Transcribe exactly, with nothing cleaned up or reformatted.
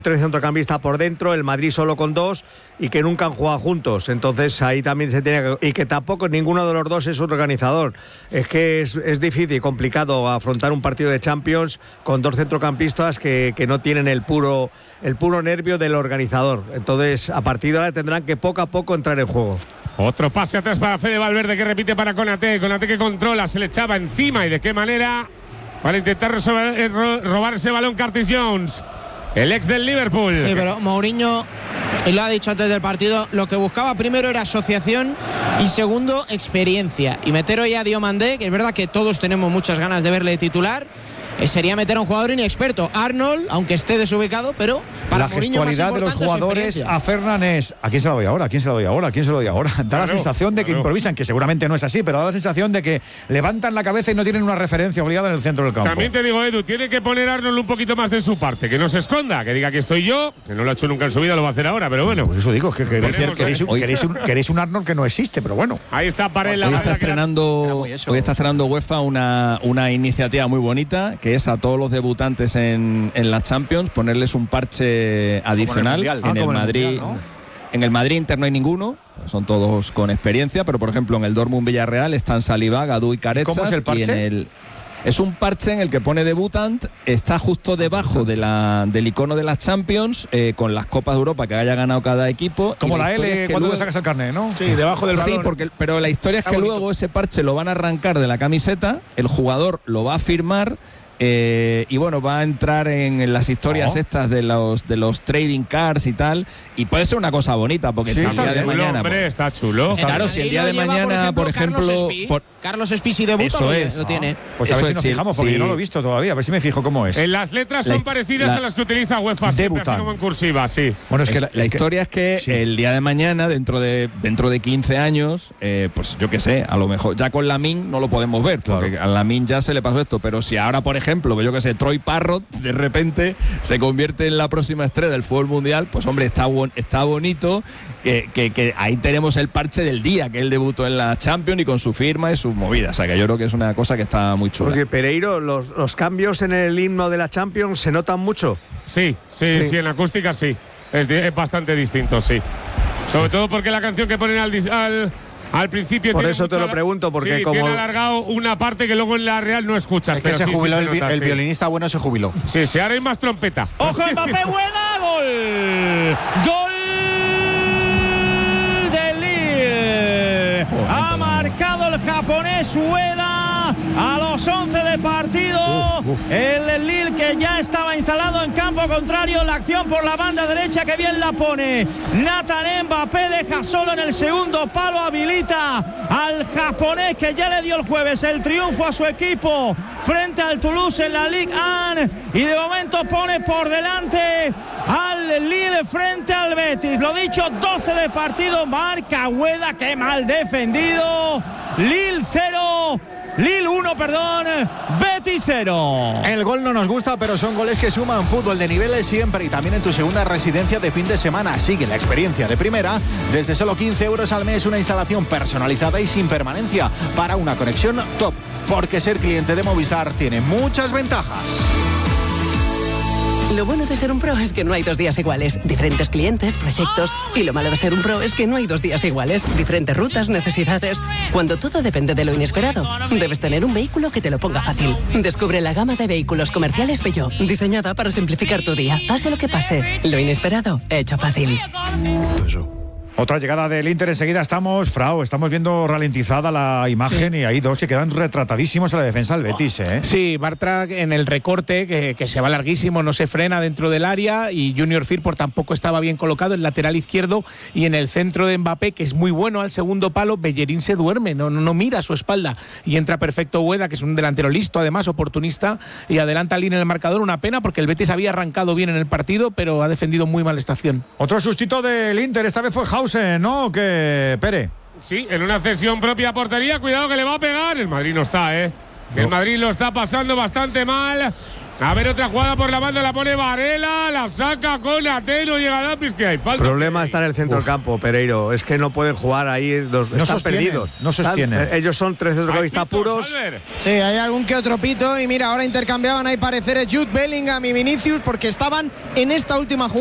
tres centrocampistas por dentro, el Madrid solo con dos y que nunca han jugado juntos. Entonces ahí también se tiene que... Y que tampoco ninguno de los dos es un organizador. Es que es, es difícil y complicado afrontar un partido de Champions con dos centrocampistas que, que no tienen el puro, el puro nervio del organizador. Entonces a partir de ahora tendrán que poco a poco entrar en juego. Otro pase atrás para Fede Valverde, que repite para Konaté. Konaté que controla, se le echaba encima. ¿Y de qué manera? Para intentar robar ese balón Curtis Jones, el ex del Liverpool. Sí, pero Mourinho, y lo ha dicho antes del partido, lo que buscaba primero era asociación y segundo, experiencia. Y meter hoy a Diomandé, que es verdad que todos tenemos muchas ganas de verle titular, eh, sería meter a un jugador inexperto. Arnold, aunque esté desubicado, pero para la Mourinho gestualidad de los jugadores a Fernández. ¿A quién se la doy ahora? ¿A quién se la doy ahora? ¿A quién se la doy ahora? Da claro, la sensación de que claro. improvisan, que seguramente no es así, pero da la sensación de que levantan la cabeza y no tienen una referencia obligada en el centro del campo. También te digo, Edu, tiene que poner Arnold un poquito más de su parte, que no se esconda, que diga que estoy yo, que no lo ha hecho nunca en su vida, lo va a hacer ahora, pero bueno. Pues eso digo, que queréis, queréis, un, queréis, un, queréis un Arnold que no existe, pero bueno. Ahí está Parella. Hoy está estrenando, hoy está estrenando UEFA una, una iniciativa muy bonita, que es a todos los debutantes en, en la Champions ponerles un parche adicional. En el, ah, en el Madrid, el mundial, ¿no? En el Madrid Inter no hay ninguno, son todos con experiencia, pero por ejemplo en el Dortmund Villarreal están Saliba, Gadú y Carezas. ¿Cómo es el parche? Y en el, es un parche en el que pone debutant, está justo debajo de la, del icono de las Champions, eh, con las Copas de Europa que haya ganado cada equipo. Como la, la L cuando luego, le sacas el carnet, ¿no? Sí, debajo del balón. Sí, porque, pero la historia es que bonito. Luego ese parche lo van a arrancar de la camiseta, el jugador lo va a firmar. Eh, y bueno, va a entrar en, en las historias oh. estas de los de los trading cards y tal, y puede ser una cosa bonita, porque sí, si el día de chulo, mañana hombre, está chulo. Está claro, si el día de lleva, mañana, por ejemplo, Carlos Espi, por, Carlos Espi si debuta, eso es, lo tiene. Pues a eso ver si nos es, fijamos, porque sí. yo no lo he visto todavía, a ver si me fijo cómo es. En las letras son la, parecidas la, a las que utiliza UEFA, siempre, así como en cursiva, sí. Bueno, es que es, la, es la historia que, es que sí. el día de mañana, dentro de dentro de quince años, eh, pues yo qué sé, a lo mejor ya con Lamine no lo podemos ver, claro. Porque a Lamine ya se le pasó esto, pero si ahora, por ejemplo, yo qué sé, Troy Parrott de repente se convierte en la próxima estrella del fútbol mundial, pues hombre, está, bon, está bonito que, que, que ahí tenemos el parche del día, que él debutó en la Champions y con su firma y sus movidas, o sea que yo creo que es una cosa que está muy chula. Porque Pereiro, los, los cambios en el himno de la Champions se notan mucho. Sí, sí, sí, sí en la acústica sí, es, es bastante distinto, sí. Sobre todo porque la canción que ponen al... al Al principio por tiene eso te lo pregunto, porque sí, como tiene alargado una parte que luego en la Real no escuchas. Es que pero se sí, jubiló sí, el, se nota, el sí. violinista bueno se jubiló. Sí, sí, ahora hay más trompeta. ¡Ojo, Mbappé, Ueda! ¡Gol! ¡Gol de Lille! Ha marcado el japonés Ueda a los once de partido. Uf, uf. El Lille, que ya estaba instalado en campo contrario, la acción por la banda derecha, que bien la pone Nathan Mbappé, deja solo en el segundo palo, habilita al japonés, que ya le dio el jueves el triunfo a su equipo frente al Toulouse en la Ligue uno, y de momento pone por delante al Lille frente al Betis. Lo dicho, doce de partido, marca Ueda, qué mal defendido. Lille cero, Lille uno, perdón, Betis cero. El gol no nos gusta, pero son goles que suman. Fútbol de niveles siempre, y también en tu segunda residencia de fin de semana. Sigue la experiencia de primera desde solo quince euros al mes, una instalación personalizada y sin permanencia para una conexión top, porque ser cliente de Movistar tiene muchas ventajas. Lo bueno de ser un pro es que no hay dos días iguales. Diferentes clientes, proyectos. Y lo malo de ser un pro es que no hay dos días iguales. Diferentes rutas, necesidades. Cuando todo depende de lo inesperado, debes tener un vehículo que te lo ponga fácil. Descubre la gama de vehículos comerciales Peugeot, diseñada para simplificar tu día. Pase lo que pase, lo inesperado, hecho fácil. Otra llegada del Inter, enseguida estamos, Frau, estamos viendo ralentizada la imagen, sí. Y hay dos que quedan retratadísimos en la defensa del Betis, ¿eh? Sí, Bartra en el recorte, que, que se va larguísimo, no se frena dentro del área, y Junior Firpo tampoco estaba bien colocado, el lateral izquierdo, y en el centro de Mbappé, que es muy bueno al segundo palo, Bellerín se duerme, no, no, no mira a su espalda, y entra perfecto Ueda, que es un delantero listo, además, oportunista, y adelanta al Lille en el marcador. Una pena, porque el Betis había arrancado bien en el partido, pero ha defendido muy mal esta acción. Otro sustito del Inter, esta vez fue Hausen, ¿no? Que Pere. Sí, en una cesión propia a portería, cuidado que le va a pegar. El Madrid no está, ¿eh? No. El Madrid lo está pasando bastante mal. A ver, otra jugada por la banda, la pone Varela, la saca Konaté, no llega a Dapis, que hay falta. El problema está en el centro del campo, Pereiro. Es que no pueden jugar ahí, los, no están sostienen, perdidos. No sostienen. Ellos son tres centrocampistas puros. Sí, hay algún que otro pito. Y mira, ahora intercambiaban, hay pareceres Jude Bellingham y Vinicius, porque estaban en esta última jugada.